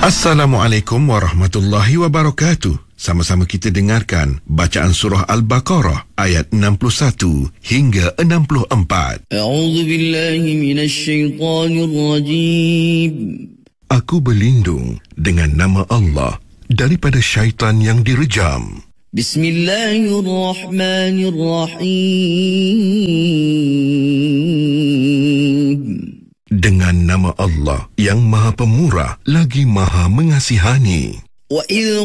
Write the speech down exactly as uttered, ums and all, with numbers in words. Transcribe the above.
Assalamualaikum warahmatullahi wabarakatuh. Sama-sama kita dengarkan bacaan surah Al-Baqarah ayat enam puluh satu hingga enam puluh empat. A'udzu billahi minasy syaithanir rajim. Aku berlindung dengan nama Allah daripada syaitan yang direjam. Bismillahirrahmanirrahim. Dengan nama Allah yang Maha Pemurah lagi Maha Mengasihani. وَإِذْ